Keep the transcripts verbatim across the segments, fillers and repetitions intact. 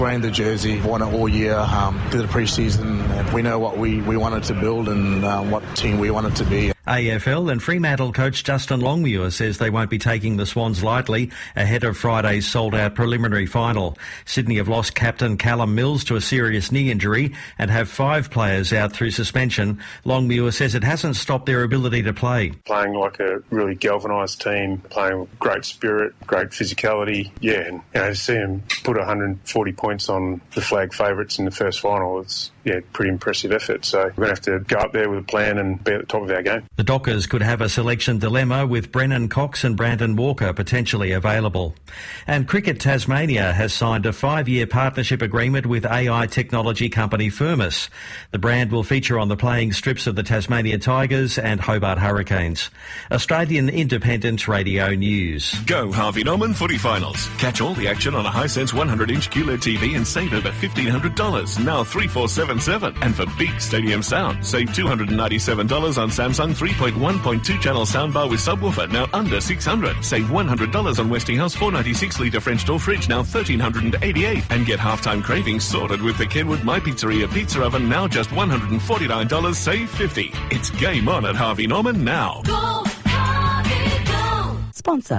Wearing the jersey, won it all year, um, did a pre-season, and we know what we, we wanted to build and uh, what team we wanted to be. A F L and Fremantle coach Justin Longmuir says they won't be taking the Swans lightly ahead of Friday's sold-out preliminary final. Sydney have lost captain Callum Mills to a serious knee injury and have five players out through suspension. Longmuir says it hasn't stopped their ability to play. Playing like a really galvanised team, playing with great spirit, great physicality, yeah, and you know, to see them put one hundred forty points on the flag favourites in the first final, it's yeah, pretty impressive effort. So we're going to have to go up there with a plan and be at the top of our game. The Dockers could have a selection dilemma with Brennan Cox and Brandon Walker potentially available. And Cricket Tasmania has signed a five-year partnership agreement with A I technology company Firmus. The brand will feature on the playing strips of the Tasmania Tigers and Hobart Hurricanes. Australian Independent Radio News. Go Harvey Norman footy finals. Catch all the action on a Hisense one hundred inch Q L E D T V and save over fifteen hundred dollars. Now three four seven seven. And for big stadium sound, save two hundred ninety-seven dollars on Samsung three point one point two channel soundbar with subwoofer, now under six hundred dollars. Save one hundred dollars on Westinghouse four ninety-six litre French door fridge, now one thousand three hundred eighty-eight dollars. And get halftime cravings sorted with the Kenwood My Pizzeria pizza oven, now just one hundred forty-nine dollars, save fifty dollars. It's game on at Harvey Norman now. Go, Harvey, go! Sponsor.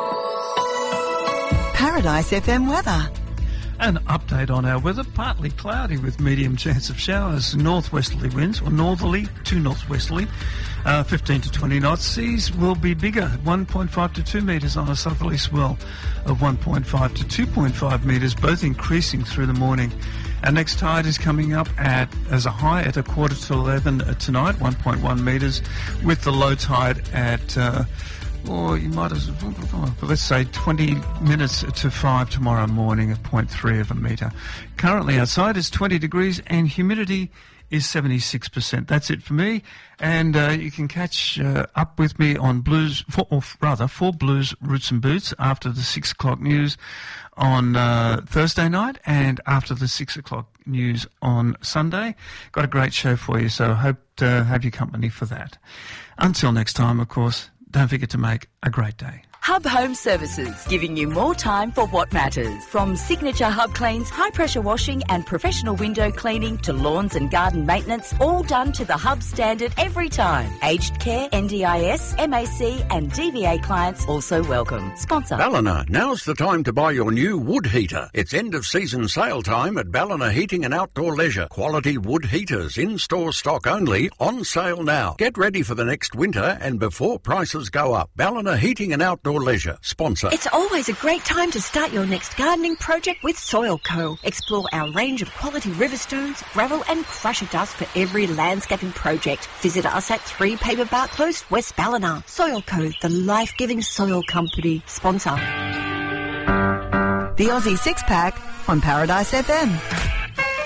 Paradise F M weather. An update on our weather, partly cloudy with medium chance of showers, northwesterly winds, or northerly to northwesterly, uh, fifteen to twenty knots. Seas will be bigger, one point five to two metres on a southerly swell of one point five to two point five metres, both increasing through the morning. Our next tide is coming up at as a high at a quarter to eleven tonight, one point one metres, with the low tide at... Uh, Or you might as well, let's say twenty minutes to five tomorrow morning at zero point three of a metre. Currently outside is twenty degrees and humidity is seventy-six percent. That's it for me. And uh, you can catch uh, up with me on Blues, for, or rather, for Blues Roots and Boots after the six o'clock news on uh, Thursday night and after the six o'clock news on Sunday. Got a great show for you, so hope to have your company for that. Until next time, of course, don't forget to make a great day. Hub Home Services, giving you more time for what matters. From signature Hub cleans, high-pressure washing and professional window cleaning to lawns and garden maintenance, all done to the Hub standard every time. Aged care, N D I S, M A C and D V A clients also welcome. Sponsor. Ballina, now's the time to buy your new wood heater. It's end-of-season sale time at Ballina Heating and Outdoor Leisure. Quality wood heaters, in-store stock only, on sale now. Get ready for the next winter and before prices go up. Ballina Heating and Outdoor Leisure. Sponsor. It's always a great time to start your next gardening project with Soil Co. Explore our range of quality river stones, gravel and crusher dust for every landscaping project. Visit us at three Paperbark Close, West Ballina. Soil Co, the life-giving soil company. Sponsor. The Aussie Six Pack on Paradise F M.